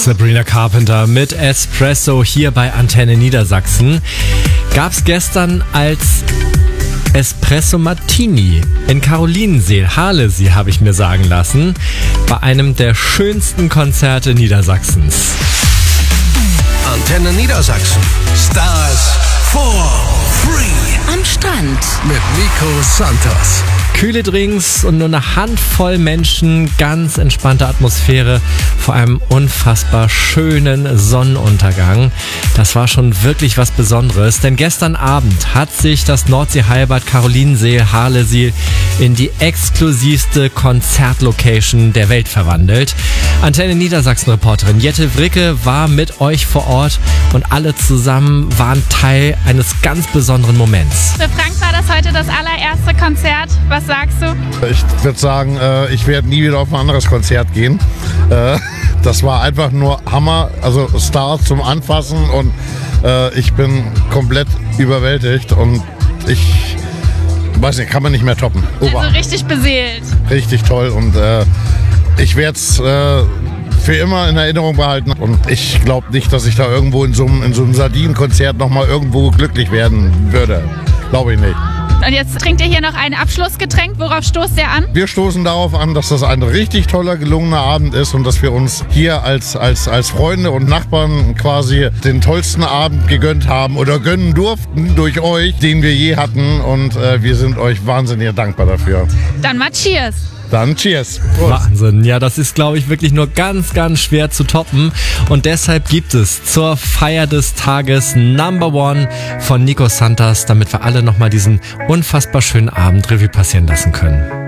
Sabrina Carpenter mit Espresso hier bei Antenne Niedersachsen. Gab's gestern als Espresso Martini in Karolinensee, Harlesee, habe ich mir sagen lassen, bei einem der schönsten Konzerte Niedersachsens. Antenne Niedersachsen. Stars for free. Am Strand Mit Nico Santos. Kühle Drinks und nur eine Handvoll Menschen, ganz entspannte Atmosphäre vor einem unfassbar schönen Sonnenuntergang. Das war schon wirklich was Besonderes, denn gestern Abend hat sich das Nordsee-Heilbad Karolinensee Harlesee in die exklusivste Konzertlocation der Welt verwandelt. Antenne Niedersachsen-Reporterin Jette Wricke war mit euch vor Ort und alle zusammen waren Teil eines ganz besonderen Moments. Für Frank war das heute das allererste Konzert. Was sagst du? Ich würde sagen, ich werde nie wieder auf ein anderes Konzert gehen. Das war einfach nur Hammer, also Stars zum Anfassen und ich bin komplett überwältigt und ich weiß nicht, kann man nicht mehr toppen. Also richtig beseelt. Richtig toll und ich werde es für immer in Erinnerung behalten und ich glaube nicht, dass ich da irgendwo in so einem Sardinenkonzert nochmal irgendwo glücklich werden würde. Glaube ich nicht. Und jetzt trinkt ihr hier noch ein Abschlussgetränk. Worauf stoßt ihr an? Wir stoßen darauf an, dass das ein richtig toller, gelungener Abend ist und dass wir uns hier als Freunde und Nachbarn quasi den tollsten Abend gegönnt haben oder gönnen durften durch euch, den wir je hatten. Und wir sind euch wahnsinnig dankbar dafür. Dann mal Cheers. Dann Cheers. Prost. Wahnsinn. Ja, das ist, glaube ich, wirklich nur ganz, ganz schwer zu toppen. Und deshalb gibt es zur Feier des Tages Number One von Nico Santos, damit wir alle nochmal diesen unfassbar schönen Abend Revue passieren lassen können.